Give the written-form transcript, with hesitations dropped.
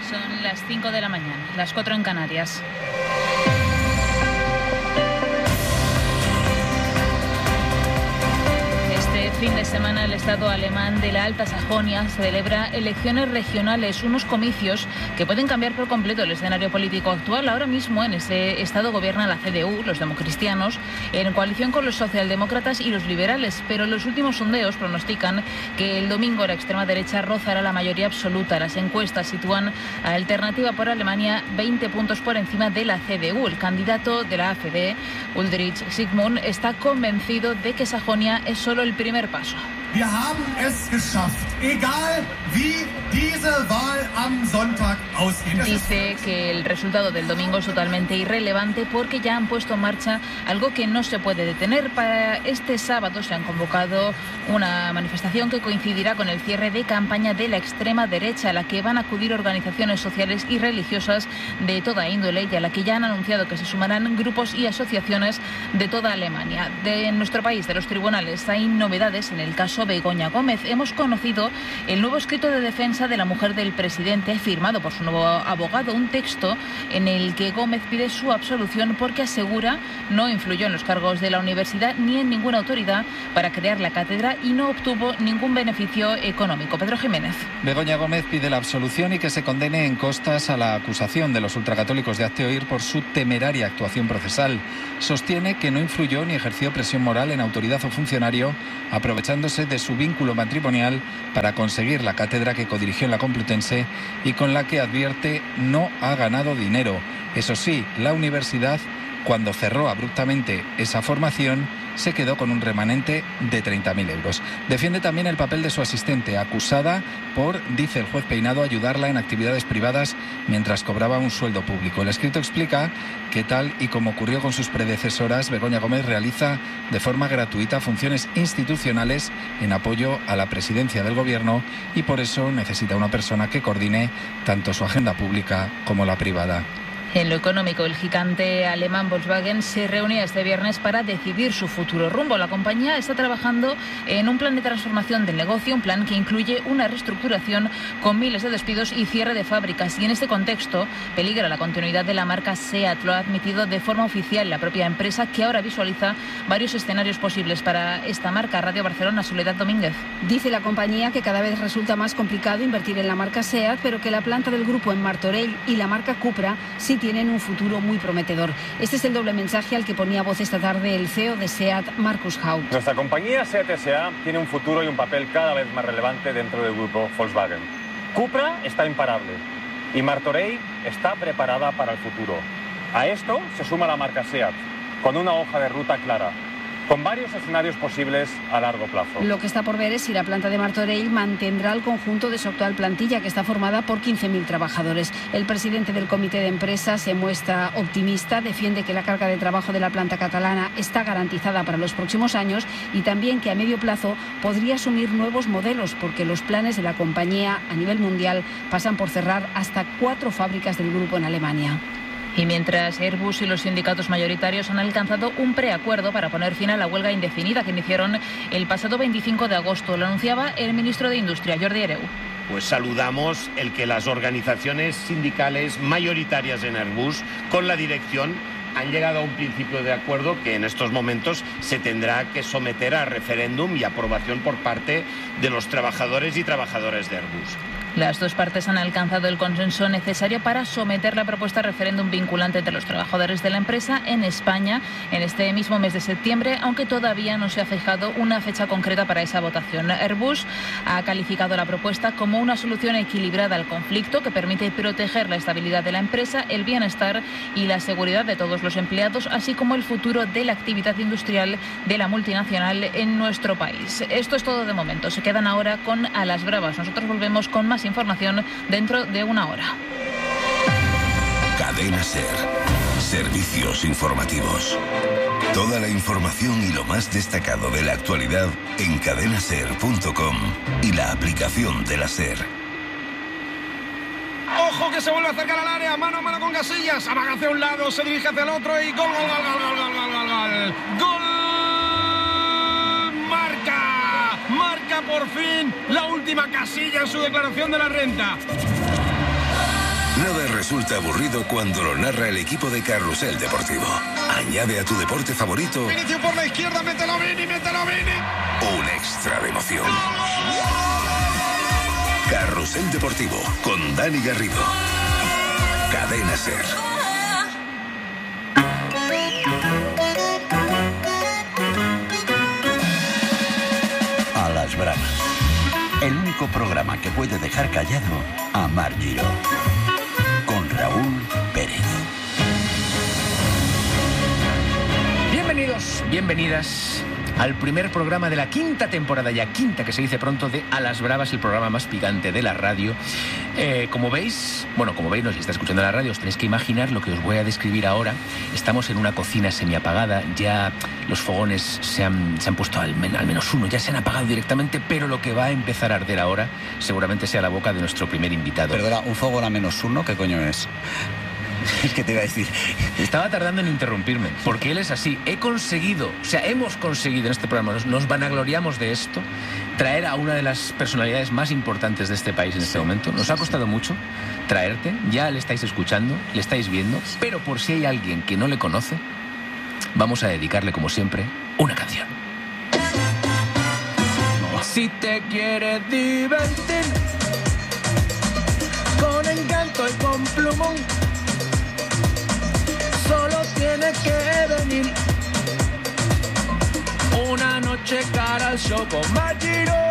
Son las 5 de la mañana, las 4 en Canarias. Este fin de semana el Estado alemán de la Alta Sajonia celebra elecciones regionales, unos comicios que pueden cambiar por completo el escenario político actual. Ahora mismo en ese Estado gobierna la CDU, los democristianos, en coalición con los socialdemócratas y los liberales, pero los últimos sondeos pronostican que el domingo la extrema derecha rozará la mayoría absoluta. Las encuestas sitúan a Alternativa por Alemania 20 puntos por encima de la CDU. El candidato de la AfD, Ulrich Sigmund, está convencido de que Sajonia es solo el primer paso. Wir haben es geschafft, egal wie diese Wahl am Sonntag ausgeht. Dice que el resultado del domingo es totalmente irrelevante porque ya han puesto en marcha algo que no se puede detener. Para este sábado se han convocado una manifestación que coincidirá con el cierre de campaña de la extrema derecha, a la que van a acudir organizaciones sociales y religiosas de toda índole y a la que ya han anunciado que se sumarán grupos y asociaciones de toda Alemania. De nuestro país, de los tribunales, hay novedades en el caso Begoña Gómez. Hemos conocido el nuevo escrito de defensa de la mujer del presidente, firmado por su nuevo abogado, un texto en el que Gómez pide su absolución porque asegura no influyó en los cargos de la universidad ni en ninguna autoridad para crear la cátedra y no obtuvo ningún beneficio económico. Pedro Jiménez. Begoña Gómez pide la absolución y que se condene en costas a la acusación de los ultracatólicos de Hazte Oír por su temeraria actuación procesal. Sostiene que no influyó ni ejerció presión moral en autoridad o funcionario, aprovechándose de su vínculo matrimonial para conseguir la cátedra que codirigió en la Complutense y con la que advierte no ha ganado dinero. Eso sí, la universidad, cuando cerró abruptamente esa formación, se quedó con un remanente de 30.000 euros. Defiende también el papel de su asistente, acusada por, dice el juez Peinado, ayudarla en actividades privadas mientras cobraba un sueldo público. El escrito explica que, tal y como ocurrió con sus predecesoras, Begoña Gómez realiza de forma gratuita funciones institucionales en apoyo a la presidencia del gobierno y por eso necesita una persona que coordine tanto su agenda pública como la privada. En lo económico, el gigante alemán Volkswagen se reunía este viernes para decidir su futuro rumbo. La compañía está trabajando en un plan de transformación del negocio, un plan que incluye una reestructuración con miles de despidos y cierre de fábricas. Y en este contexto peligra la continuidad de la marca SEAT. Lo ha admitido de forma oficial la propia empresa, que ahora visualiza varios escenarios posibles para esta marca. Radio Barcelona, Soledad Domínguez. Dice la compañía que cada vez resulta más complicado invertir en la marca SEAT, pero que la planta del grupo en Martorell y la marca Cupra sí tienen un futuro muy prometedor. Este es el doble mensaje al que ponía voz esta tarde el CEO de SEAT, Markus Haupt. Nuestra compañía SEAT S.A. tiene un futuro y un papel cada vez más relevante dentro del grupo Volkswagen. Cupra está imparable y Martorell está preparada para el futuro. A esto se suma la marca SEAT, con una hoja de ruta clara, con varios escenarios posibles a largo plazo. Lo que está por ver es si la planta de Martorell mantendrá el conjunto de su actual plantilla, que está formada por 15.000 trabajadores. El presidente del comité de empresa se muestra optimista, defiende que la carga de trabajo de la planta catalana está garantizada para los próximos años y también que a medio plazo podría asumir nuevos modelos, porque los planes de la compañía a nivel mundial pasan por cerrar hasta 4 fábricas del grupo en Alemania. Y mientras Airbus y los sindicatos mayoritarios han alcanzado un preacuerdo para poner fin a la huelga indefinida que iniciaron el pasado 25 de agosto, lo anunciaba el ministro de Industria, Jordi Hereu. Pues saludamos el que las organizaciones sindicales mayoritarias en Airbus, con la dirección, han llegado a un principio de acuerdo que en estos momentos se tendrá que someter a referéndum y aprobación por parte de los trabajadores y trabajadoras de Airbus. Las dos partes han alcanzado el consenso necesario para someter la propuesta a referéndum vinculante de los trabajadores de la empresa en España en este mismo mes de septiembre, aunque todavía no se ha fijado una fecha concreta para esa votación. Airbus ha calificado la propuesta como una solución equilibrada al conflicto que permite proteger la estabilidad de la empresa, el bienestar y la seguridad de todos los empleados, así como el futuro de la actividad industrial de la multinacional en nuestro país. Esto es todo de momento. Se quedan ahora con A las Bravas. Nosotros volvemos con más información dentro de una hora. Cadena SER. Servicios informativos. Toda la información y lo más destacado de la actualidad en cadenaser.com y la aplicación de la SER. ¡Ojo que se vuelve a acercar al área! Mano a mano con Casillas. Amaga hacia un lado, se dirige hacia el otro y ¡gol, gol, gol, gol, gol, gol, gol, gol! ¡Gol! Marca por fin la última Casilla en su declaración de la renta. Nada resulta aburrido cuando lo narra el equipo de Carrusel Deportivo. Añade a tu deporte favorito Inicio por la izquierda, mételo Vini. un extra de emoción. Carrusel Deportivo con Dani Garrido. Cadena SER. A las bravas. El único programa que puede dejar callado a Mar Giró. Con Raúl Pérez. Bienvenidos, bienvenidas al primer programa de la quinta temporada, ya quinta que se dice pronto, de A las Bravas, el programa más picante de la radio. Como veis, no, si está escuchando la radio, os tenéis que imaginar lo que os voy a describir ahora. Estamos en una cocina semiapagada, ya los fogones se han puesto al menos uno, ya se han apagado directamente, pero lo que va a empezar a arder ahora seguramente sea la boca de nuestro primer invitado. Perdona, ¿un fogón a -1? ¿Qué coño es? Es que te iba a decir. Estaba tardando en interrumpirme, porque él es así. Hemos conseguido en este programa, nos vanagloriamos de esto, traer a una de las personalidades más importantes de este país en este momento. Nos ha costado mucho traerte, ya le estáis escuchando, le estáis viendo, pero por si hay alguien que no le conoce, vamos a dedicarle, como siempre, una canción. Si te quieres divertir, con encanto y con plumón, solo tiene que venir una noche cara al show con Mar Giró.